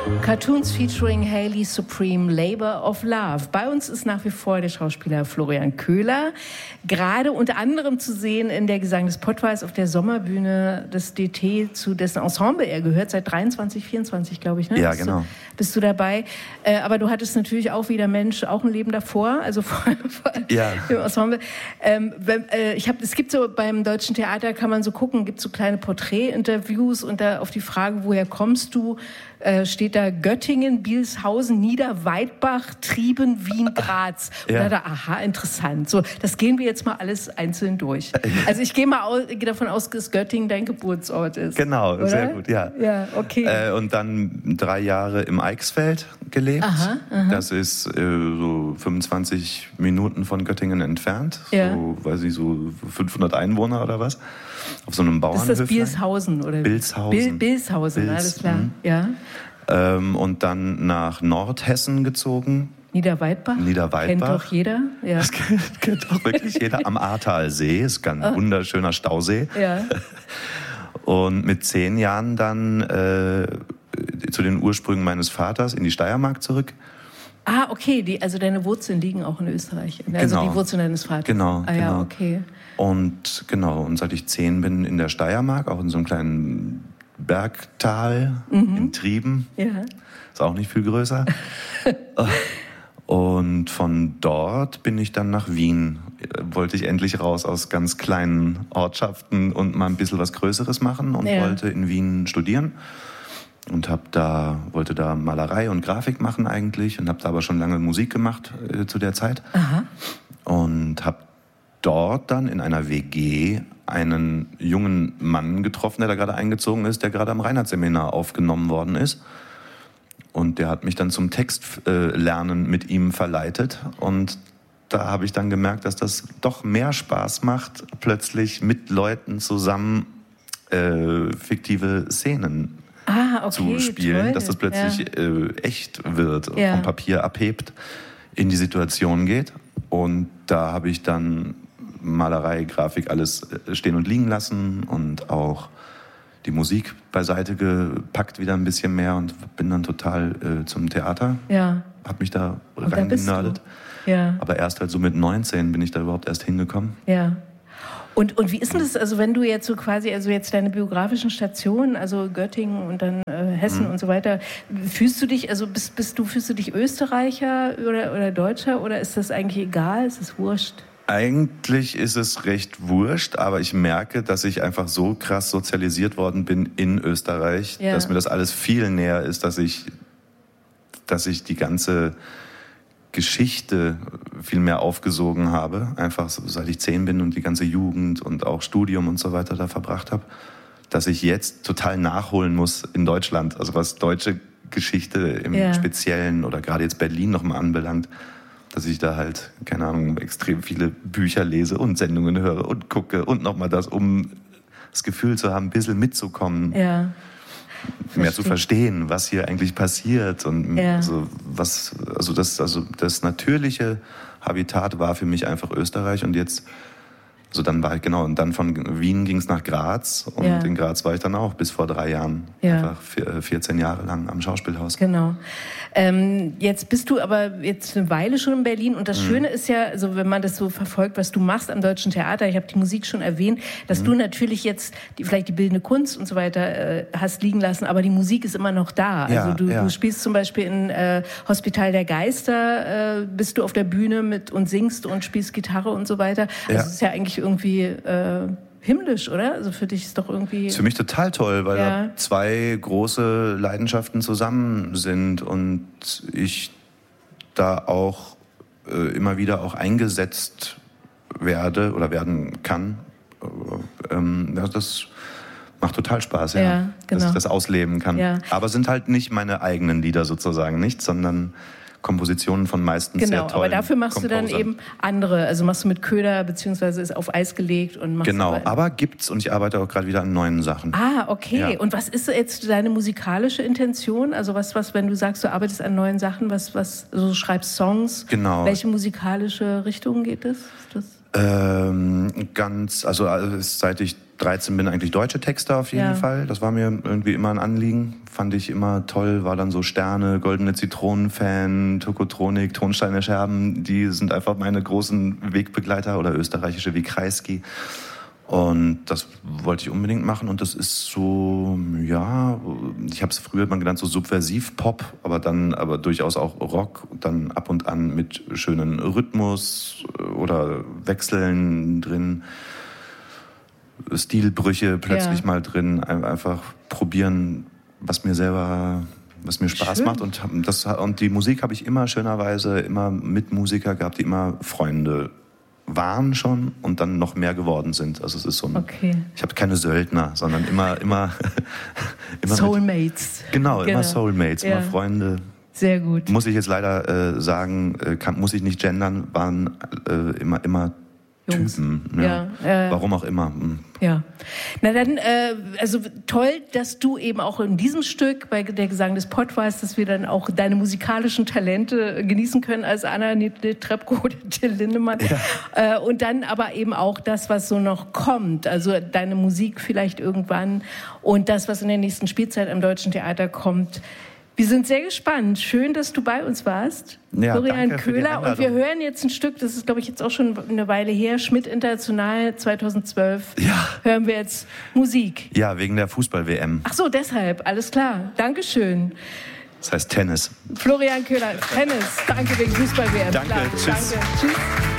Cartoons featuring Hayley Supreme, Labor of Love. Bei uns ist nach wie vor der Schauspieler Florian Köhler, gerade unter anderem zu sehen in der Gesang des Pottwals auf der Sommerbühne des DT, zu dessen Ensemble er gehört, seit 23, 24, glaube ich. Ne? Ja, genau. Bist du dabei? Aber du hattest natürlich auch wie der Mensch auch ein Leben davor, also vor dem Ensemble. Es gibt so beim Deutschen Theater, kann man so gucken, gibt so kleine Porträtinterviews und da auf die Frage, woher kommst du, steht da Göttingen, Bielshausen, Niederweidbach, Trieben, Wien, Graz. Ja. Und da, aha, interessant. So, das gehen wir jetzt mal alles einzeln durch. Also ich gehe davon aus, dass Göttingen dein Geburtsort ist. Genau, oder? Sehr gut, ja. Ja, okay. Und dann 3 Jahre im Eichsfeld gelebt. Aha. Das ist so 25 Minuten von Göttingen entfernt. Ja. So, weiß ich, so 500 Einwohner oder was. Auf so einem Bauernhöflein. Ist das Bilshausen? Oder? Bilshausen, alles klar. Ja. Und dann nach Nordhessen gezogen. Niederweidbach? Kennt doch jeder. Ja. Das kennt doch wirklich jeder. Am Ahrtalsee, ist ein wunderschöner Stausee. Ja. Und mit 10 Jahren dann zu den Ursprüngen meines Vaters in die Steiermark zurück. Ah, okay, also deine Wurzeln liegen auch in Österreich. Also genau. Die Wurzeln deines Vaters. Genau. Ja, okay. Und seit ich 10 bin in der Steiermark, auch in so einem kleinen Bergtal in Trieben. Ja. Ist auch nicht viel größer. Und von dort bin ich dann nach Wien. Wollte ich endlich raus aus ganz kleinen Ortschaften und mal ein bisschen was Größeres machen und wollte in Wien studieren. Und wollte da Malerei und Grafik machen eigentlich und habe da aber schon lange Musik gemacht zu der Zeit. Aha. Und habe dort dann in einer WG einen jungen Mann getroffen, der da gerade eingezogen ist, der gerade am Reinhardt-Seminar aufgenommen worden ist. Und der hat mich dann zum Textlernen mit ihm verleitet. Und da habe ich dann gemerkt, dass das doch mehr Spaß macht, plötzlich mit Leuten zusammen fiktive Szenen zu spielen, toll. dass das plötzlich echt wird, vom Papier abhebt, in die Situation geht. Und da habe ich dann Malerei, Grafik, alles stehen und liegen lassen und auch die Musik beiseite gepackt wieder ein bisschen mehr und bin dann total zum Theater. Ja. Hab mich da reingenördet. Ja. Aber erst halt so mit 19 bin ich da überhaupt erst hingekommen. Ja. Und wie ist denn das, also wenn du jetzt so quasi, also jetzt deine biografischen Stationen, also Göttingen und dann Hessen und so weiter, fühlst du dich Österreicher oder Deutscher oder ist das eigentlich egal, ist das wurscht? Eigentlich ist es recht wurscht, aber ich merke, dass ich einfach so krass sozialisiert worden bin in Österreich, dass mir das alles viel näher ist, dass ich die ganze Geschichte viel mehr aufgesogen habe, einfach seit ich 10 bin und die ganze Jugend und auch Studium und so weiter da verbracht habe, dass ich jetzt total nachholen muss in Deutschland, also was deutsche Geschichte im Speziellen oder gerade jetzt Berlin nochmal anbelangt, dass ich da halt, keine Ahnung, extrem viele Bücher lese und Sendungen höre und gucke und nochmal das, um das Gefühl zu haben, ein bisschen mitzukommen. Ja. Mehr zu verstehen, was hier eigentlich passiert und das natürliche Habitat war für mich einfach Österreich und jetzt und dann von Wien ging es nach Graz und in Graz war ich dann auch bis vor 3 Jahren, einfach 14 Jahre lang am Schauspielhaus. Genau. Jetzt bist du aber jetzt eine Weile schon in Berlin und das Schöne ist ja, also wenn man das so verfolgt, was du machst am Deutschen Theater, ich habe die Musik schon erwähnt, dass du natürlich jetzt vielleicht die bildende Kunst und so weiter hast liegen lassen, aber die Musik ist immer noch da. Also du spielst zum Beispiel in Hospital der Geister, bist du auf der Bühne und singst und spielst Gitarre und so weiter. Also es ist ja eigentlich irgendwie himmlisch, oder? Also für dich ist doch irgendwie... Ist für mich total toll, weil da 2 große Leidenschaften zusammen sind und ich da auch immer wieder auch eingesetzt werde oder werden kann. Das macht total Spaß, genau. dass ich das ausleben kann. Ja. Aber sind halt nicht meine eigenen Lieder sozusagen, nicht, sondern Kompositionen von meistens sehr tollen aber dafür machst Komposern. du dann eben andere, also machst du mit Köhler, beziehungsweise ist auf Eis gelegt und machst aber gibt's und ich arbeite auch gerade wieder an neuen Sachen. Ah, okay. Ja. Und was ist jetzt deine musikalische Intention? Also was, wenn du sagst, du arbeitest an neuen Sachen, was so schreibst Songs? Genau. Welche musikalische Richtung geht es? Seit ich 13 bin, eigentlich deutsche Texte auf jeden Fall. Das war mir irgendwie immer ein Anliegen. Fand ich immer toll. War dann so Sterne, Goldene Zitronen-Fan, Tokotronik, Tonsteine Scherben. Die sind einfach meine großen Wegbegleiter oder österreichische wie Kreisky. Und das wollte ich unbedingt machen. Und das ist so, ja, ich habe es früher mal genannt, so Subversiv-Pop, aber durchaus auch Rock. Dann ab und an mit schönen Rhythmus oder Wechseln drin. Stilbrüche plötzlich mal drin, einfach probieren, was mir Spaß macht. Und die Musik habe ich immer schönerweise immer mit Musiker gehabt, die immer Freunde waren schon und dann noch mehr geworden sind. Also es ist so ein, ich habe keine Söldner, sondern immer Soulmates. Genau, immer Soulmates, immer Freunde. Sehr gut. Muss ich jetzt leider sagen, muss ich nicht gendern, waren immer Jungs. Typen. Warum auch immer. Ja. Na dann, also toll, dass du eben auch in diesem Stück bei der Gesang des Pottwals, dass wir dann auch deine musikalischen Talente genießen können als Anna Netrebko oder Till Lindemann. Ja. Und dann aber eben auch das, was so noch kommt. Also deine Musik vielleicht irgendwann und das, was in der nächsten Spielzeit am Deutschen Theater kommt. Wir sind sehr gespannt. Schön, dass du bei uns warst. Ja, Florian Köhler. Und wir hören jetzt ein Stück, das ist, glaube ich, jetzt auch schon eine Weile her, Schmidt International 2012. Ja. Hören wir jetzt Musik. Ja, wegen der Fußball-WM. Ach so, deshalb. Alles klar. Dankeschön. Das heißt Tennis. Florian Köhler, Tennis. Danke wegen Fußball-WM. Danke, tschüss. Danke, tschüss.